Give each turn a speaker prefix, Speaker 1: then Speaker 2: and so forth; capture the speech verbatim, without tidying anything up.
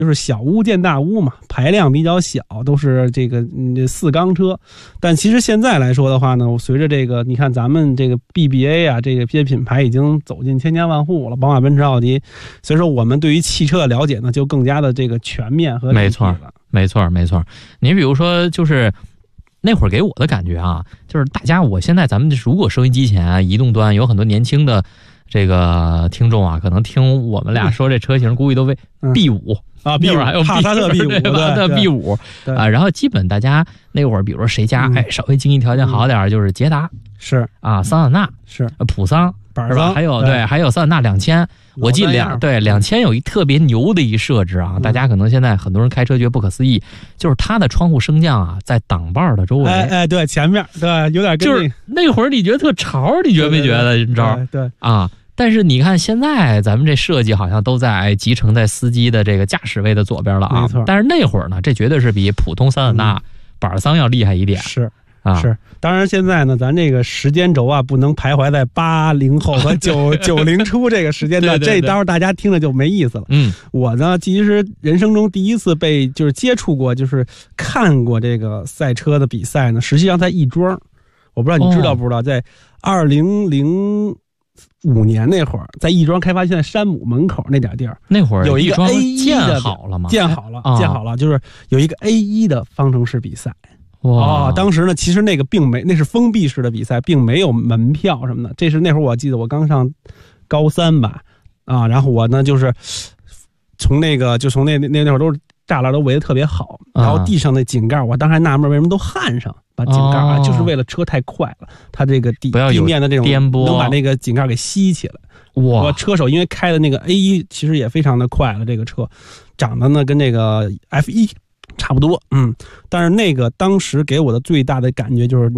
Speaker 1: 就是小巫见大巫嘛，排量比较小，都是这个嗯四缸车。但其实现在来说的话呢，随着这个你看咱们这个 B B A 啊，这个这些品牌已经走进千家万户了，宝马、奔驰、奥迪，所以说我们对于汽车的了解呢，就更加的这个全面和
Speaker 2: 没错，没错，没错。你比如说，就是那会儿给我的感觉啊，就是大家，我现在咱们如果收音机前啊，移动端有很多年轻的这个听众啊，可能听我们俩说这车型，估计都为 B 五。啊 ，B 五还有
Speaker 1: 帕萨特 B 五，
Speaker 2: 帕萨特 B 五啊，然后基本大家那会儿，比如说谁家、嗯、哎稍微经济条件好点，就是捷达
Speaker 1: 是
Speaker 2: 啊，桑塔纳
Speaker 1: 是，
Speaker 2: 普桑
Speaker 1: 是吧？
Speaker 2: 还有对，还有桑塔纳两千，我记得两对两千有一特别牛的一设置啊，嗯、大家可能现在很多人开车觉得不可思议，就是它的窗户升降啊，在挡把的周围，
Speaker 1: 哎哎，对，前面对，有点跟
Speaker 2: 就是那会儿你觉得特潮，你觉得没觉得？你知道？
Speaker 1: 对
Speaker 2: 啊。但是你看，现在咱们这设计好像都在集成在司机的这个驾驶位的左边了啊。
Speaker 1: 没错。
Speaker 2: 但是那会儿呢，这绝对是比普通桑塔纳、嗯、板桑要厉害一点。
Speaker 1: 是
Speaker 2: 啊，
Speaker 1: 是。当然现在呢，咱这个时间轴啊，不能徘徊在八零后和九九零初这个时间段，这到时候大家听着就没意思了。
Speaker 2: 嗯，
Speaker 1: 我呢，其实人生中第一次被就是接触过，就是看过这个赛车的比赛呢，实际上在亦庄，我不知道你知道不知道，哦、在二零零。五年那会儿，在亦庄开发现在山姆门口那点地儿，
Speaker 2: 那会儿
Speaker 1: 有一个 A 一
Speaker 2: 建好了吗？
Speaker 1: 建好了，
Speaker 2: 哎、
Speaker 1: 建好了，就是有一个 A 一的方程式比赛。
Speaker 2: 哇、
Speaker 1: 哦！当时呢，其实那个并没，那是封闭式的比赛，并没有门票什么的。这是那会儿我记得我刚上高三吧，啊，然后我呢就是从那个就从那那那会儿都是栅栏都围得特别好，然后地上那井盖，我当时还纳闷为什么都焊上。把井盖啊，哦、就是为了车太快了，它这个地地面的这种
Speaker 2: 颠簸，
Speaker 1: 能把那个井盖给吸起来。
Speaker 2: 哇！
Speaker 1: 车手因为开的那个 A 一其实也非常的快了，这个车长得呢跟那个 F 一差不多，嗯，但是那个当时给我的最大的感觉就是。